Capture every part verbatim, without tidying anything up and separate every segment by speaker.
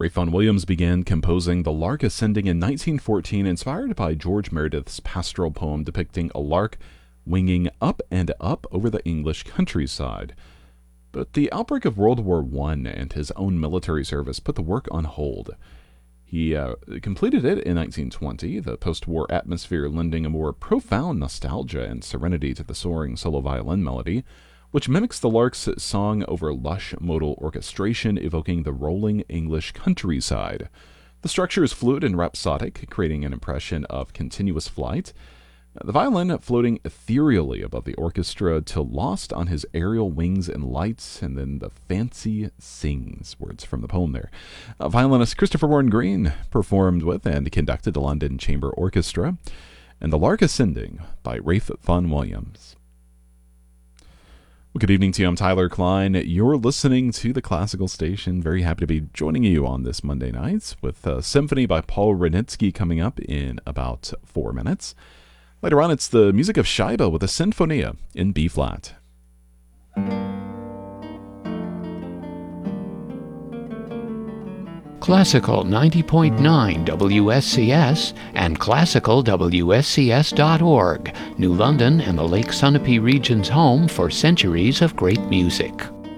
Speaker 1: Ralph Vaughan Williams began composing The Lark Ascending in nineteen fourteen, inspired by George Meredith's pastoral poem depicting a lark winging up and up over the English countryside. But the outbreak of World War One and his own military service put the work on hold. He uh, completed it in nineteen twenty, the post-war atmosphere lending a more profound nostalgia and serenity to the soaring solo violin melody, which mimics the lark's song over lush modal orchestration, evoking the rolling English countryside. The structure is fluid and rhapsodic, creating an impression of continuous flight. The violin floating ethereally above the orchestra till lost on his aerial wings and lights, and then the fancy sings, words from the poem there. Uh, violinist Christopher Warren Green performed with and conducted the London Chamber Orchestra, and The Lark Ascending by Ralph Vaughan Williams. Well, good evening to you. I'm Tyler Klein. You're listening to the Classical Station. Very happy to be joining you on this Monday night with a symphony by Paul Wranitzky coming up in about four minutes. Later on, it's the music of Scheibe with a Sinfonia in B-flat.
Speaker 2: Classical ninety point nine W S C S and classical W S C S dot org, New London and the Lake Sunapee region's home for centuries of great music.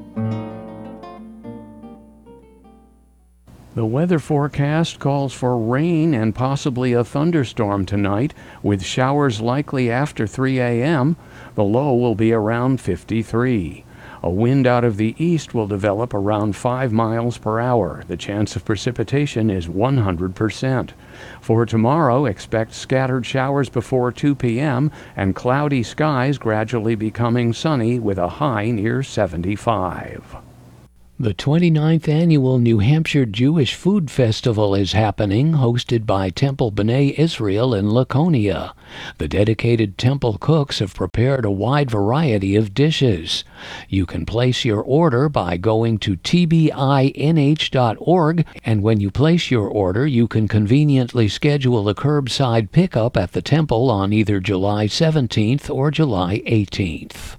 Speaker 3: The weather forecast calls for rain and possibly a thunderstorm tonight, with showers likely after three a.m. The low will be around fifty-three. A wind out of the east will develop around five miles per hour. The chance of precipitation is one hundred percent. For tomorrow, expect scattered showers before two p.m. and cloudy skies gradually becoming sunny with a high near seventy-five.
Speaker 2: The twenty-ninth Annual New Hampshire Jewish Food Festival is happening, hosted by Temple B'nai Israel in Laconia. The dedicated temple cooks have prepared a wide variety of dishes. You can place your order by going to T B I N H dot org, and when you place your order, you can conveniently schedule a curbside pickup at the temple on either July seventeenth or July eighteenth.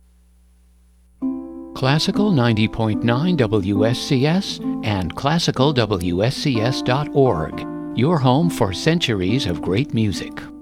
Speaker 2: Classical ninety point nine W S C S and classical W S C S dot org, your home for centuries of great music.